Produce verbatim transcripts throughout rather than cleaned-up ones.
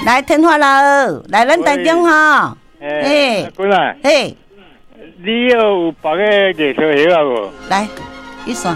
来天花佬，来咱台中哈。 诶，过来。 嘿， 你有别个艺术鞋啊无？ 来，一双。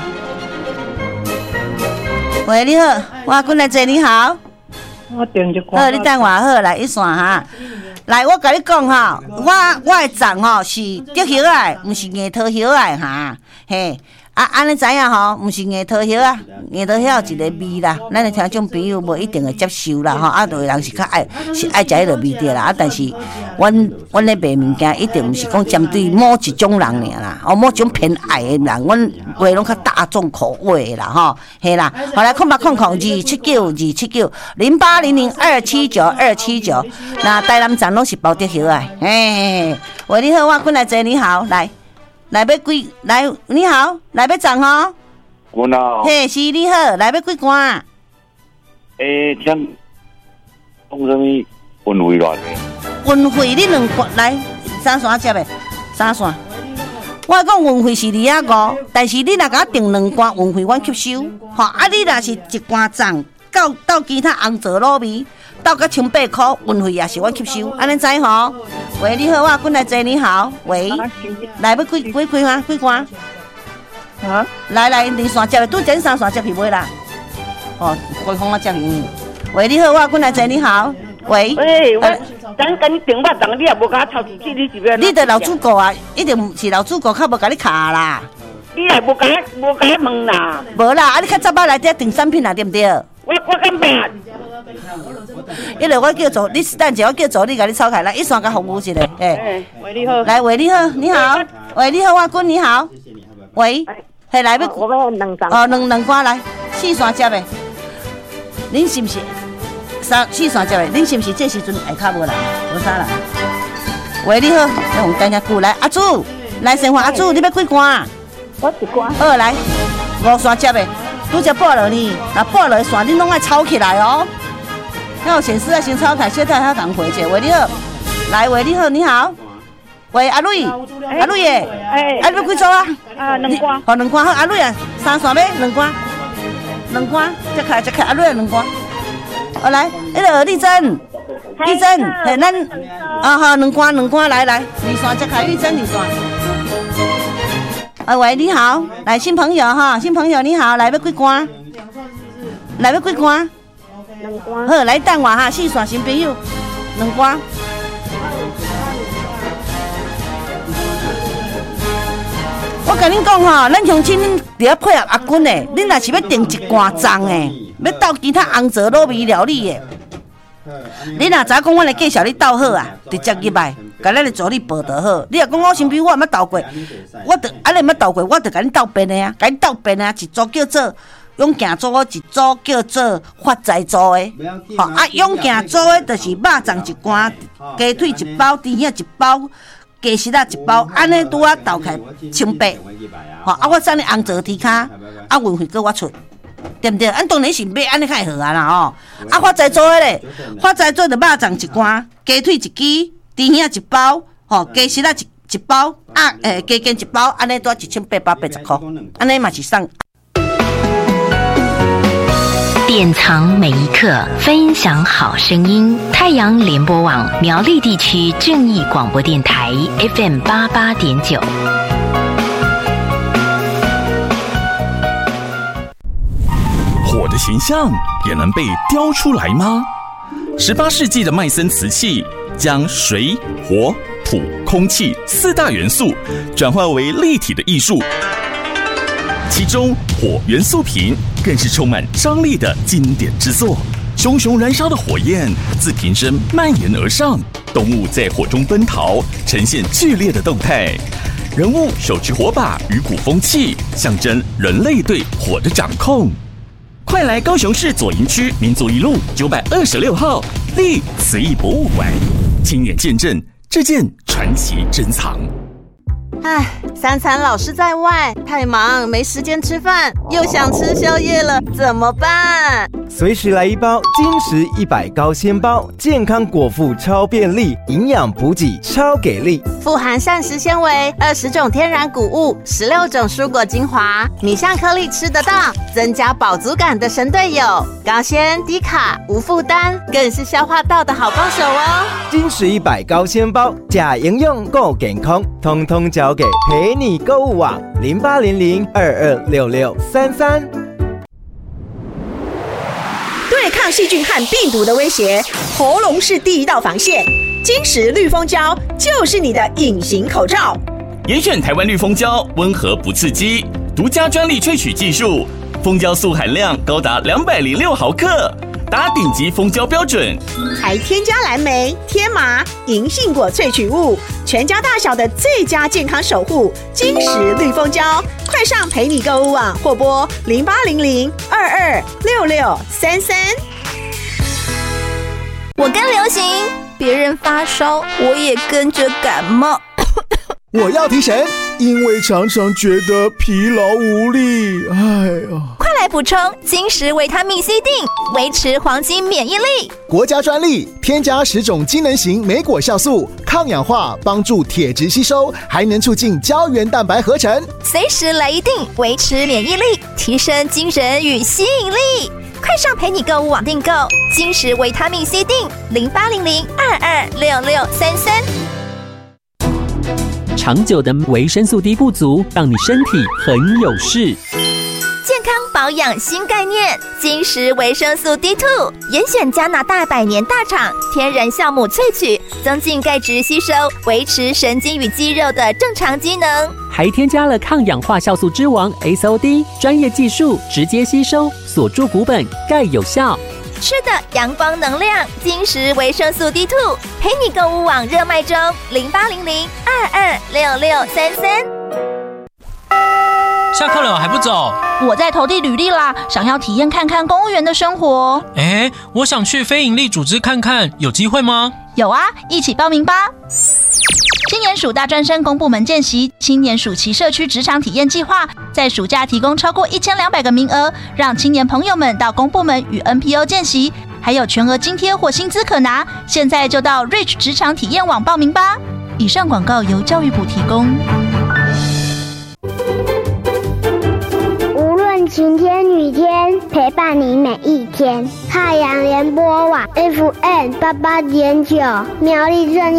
喂，你好，我过来坐，你好。 我订一好，你等我好，来一双哈。来，我甲你讲哈，我我的粽吼是竹叶的，毋是硬桃叶的哈，嘿。啊，安尼知影吼，毋是硬桃叶啊，硬桃叶有一个味啦，咱的听众朋友无一定会接受啦吼，啊，有的人是较爱是爱食迄个味道啦，啊，但是阮阮咧卖物件一定毋是讲针对某一种人尔啦，哦，某一种偏爱的人，阮话拢较大众口味啦吼，嘿啦，好来空八空空二七九二七九零八零零二七九二七九，那台南站拢是包竹叶的，嘿，喂，你好，我过来坐，你好，来。来要几？来你好，来要粽吼。 我好。 嘿，是你好，来要几罐？ 诶，像讲什么运费偌济？ 运费你两罐来三线接的，三线。我讲运费是二啊五，但是你若甲我订两罐运费，阮吸收。吼，啊，你若是一罐粽到到其他红枣卤味，到甲千八块，运费也是阮吸收，安尼知吼？喂，你好，我过来坐，你好，喂，来要几几几罐？几罐？啊，来来，二线接的，拄前三线接去买啦。哦，开放我接去。喂，你好，我过来坐，你好，喂。 喂，我咱跟你订捌粽，你也无甲我抄起记，你是要？ 你得老主顾啊，一定是老主顾，较无甲你卡啦。 你也无甲无甲问啦。 无啦，啊，你较早捌来这订产品啦，对不对？ 我我敢办。 因为我叫做你等者，我叫做你，甲你抄开来，一双甲服务一下， 哎，喂，你好。 来，喂，你好，你好，喂，你好，我君你好，喂，系来要我要两张。 哦，两两罐来，四线接的，恁是毋是？三四线接的，恁是毋是这时阵下骹无人？无啥人。喂，你好，我们等下过来，阿祖，来生活，阿祖，你要几罐？ 我一罐。 好，来，五线接的，拄则报落呢，那报落的线恁拢爱抄起来哦。那有显示啊，先抄开，现在他讲回去。喂，你好，来，喂，你好，你好，喂，阿瑞，阿瑞耶，哎，阿瑞几组啊？ 啊，两罐。 哦，两罐好，阿瑞啊，三线要两罐，两罐，接开接开，阿瑞啊，两罐。哦，来，那个丽珍，丽珍，嘿，咱啊好，两罐两罐，来来，二线接开，丽珍二线。啊喂，你好，来新朋友哈，新朋友你好，来要几罐？来要几罐？ 两罐。 好，来等我哈，四线新朋友，两罐。我甲恁讲吼，咱乡亲伫咧配合阿君诶，恁若是要订一罐粽诶，要斗其他红枣卤味料理诶，你若知影讲阮来介绍你斗好啊，直接入来，甲咱的助理报得好。你若讲我新朋友我毋捌斗过，我着安尼毋捌斗过，我着甲恁斗变诶啊，甲恁斗变啊，一组叫做永健组，一组叫做发财组诶。吼啊，永健组诶，就是肉粽一罐，鸡腿一包，猪耳一包。鸡翅啊一包，安尼拄啊斗开千八，吼啊我送你红枣猪骹，啊运费搁我出，对毋对？咱当然是买安尼较会好啊啦吼。啊发财做诶咧，发财做着肉粽一罐，鸡腿一支，猪耳一包，吼鸡翅啊一一包，啊诶鸡筋一包，安尼拄啊一千八百八十块，安尼嘛是送。 典藏每一刻，分享好声音。太阳联播网苗栗地区正义广播电台 F M 八八点九。 火的形象也能被雕出来吗？十八世纪的麦森瓷器将水、火、土、空气四大元素转化为立体的艺术。其中火元素瓶更是充满张力的经典之作，熊熊燃烧的火焰自瓶身蔓延而上，动物在火中奔逃，呈现剧烈的动态。人物手持火把与鼓风器，象征人类对火的掌控。快来高雄市左营区民族一路九百二十六号立瓷艺博物馆，亲眼见证这件传奇珍藏。 唉，三餐老是在外，太忙没时间吃饭，又想吃宵夜了，怎么办？ 随时来一包金石一百高纤包，健康果腹超便利，营养补给超给力， 富含膳食纤维、二十种天然谷物、十六种蔬果精华，米香颗粒吃得到，增加饱足感的神队友，高纤低卡无负担，更是消化道的好帮手哦。 金石一百高纤包，假营养够健康，通通交给陪你购物网零八零零二二六六三三。 对抗细菌和病毒的威胁，喉咙是第一道防线。金石绿蜂胶就是你的隐形口罩。 严选台湾绿蜂胶，温和不刺激，独家专利萃取技术，蜂胶素含量高达两百零六毫克，达顶级蜂胶标准， 还添加蓝莓、天麻、银杏果萃取物，全家大小的最佳健康守护。金石绿蜂胶，快上陪你购物网或拨零八零零二二六六三三。 我跟流行，别人发烧，我也跟着感冒。 我要提神，因为常常觉得疲劳无力。哎呀， 快来补充金石维他命 C 锭，维持黄金免疫力。 国家专利，添加十种机能型莓果酵素，抗氧化，帮助铁质吸收，还能促进胶原蛋白合成。 随时来一锭，维持免疫力，提升精神与吸引力。快上陪你购物网订购金石维他命 C 锭，零八零零二二六六三三。 长久的维生素 D 不足，让你身体很有事。 健康保养新概念，金石维生素 D 二， 严选加拿大百年大厂天然酵母萃取，增进钙质吸收，维持神经与肌肉的正常机能， 还添加了抗氧化酵素之王 S O D， 专业技术直接吸收，锁住骨本，钙有效。 吃的阳光能量，金石维生素 D 二， 陪你购物网热卖中，零八零零二二六六三三。 下课了还不走？ 我在投递履历啦，想要体验看看公务员的生活。 哎，我想去非营利组织看看，有机会吗？ 有啊，一起报名吧。青年署大专生公部门见习，青年暑期社区职场体验计划，在暑假提供超过一千两百个名额，让青年朋友们到公部门与 N P O 见习，还有全额津贴或薪资可拿。现在就到 Reach 职场体验网报名吧。以上广告由教育部提供。 无论晴天雨天，陪伴你每一天。太阳联播网 F M 八八点九，苗栗正